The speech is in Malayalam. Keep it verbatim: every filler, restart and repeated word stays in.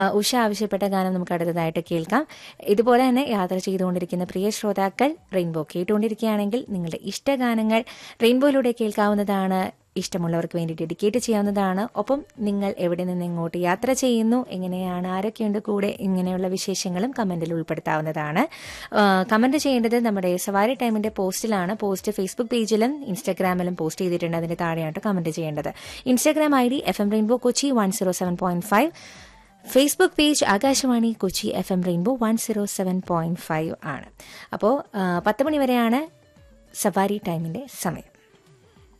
ഉഷ ആവശ്യപ്പെട്ട ഗാനം നമുക്ക് അടുത്തതായിട്ട് കേൾക്കാം. ഇതുപോലെ തന്നെ യാത്ര ചെയ്തുകൊണ്ടിരിക്കുന്ന പ്രിയ ശ്രോതാക്കൾ റെയിൻബോ കേട്ടുകൊണ്ടിരിക്കുകയാണെങ്കിൽ നിങ്ങളുടെ ഇഷ്ടഗാനങ്ങൾ റെയിൻബോയിലൂടെ കേൾക്കാവുന്നതാണ്. ഇഷ്ടമുള്ളവർക്ക് വേണ്ടി ഡെഡിക്കേറ്റ് ചെയ്യാവുന്നതാണ്. ഒപ്പം നിങ്ങൾ എവിടെ നിന്ന് എങ്ങോട്ട് യാത്ര ചെയ്യുന്നു, എങ്ങനെയാണ്, ആരൊക്കെയുണ്ട് കൂടെ, ഇങ്ങനെയുള്ള വിശേഷങ്ങളും കമന്റിൽ ഉൾപ്പെടുത്താവുന്നതാണ്. കമന്റ് ചെയ്യേണ്ടത് നമ്മുടെ സവാരി ടൈമിന്റെ പോസ്റ്റിലാണ്. പോസ്റ്റ് ഫേസ്ബുക്ക് പേജിലും ഇൻസ്റ്റാഗ്രാമിലും പോസ്റ്റ് ചെയ്തിട്ടുണ്ട്. അതിന്റെ താഴെയായിട്ട് കമന്റ് ചെയ്യേണ്ടത്. Instagram I D F M rainbow Kochi one zero seven point five, Facebook page Akashvani Kochi F M rainbow one zero seven point five ആണ്. അപ്പോൾ പത്ത് മണി വരെയാണ് സവാരി ടൈമിന്റെ സമയം.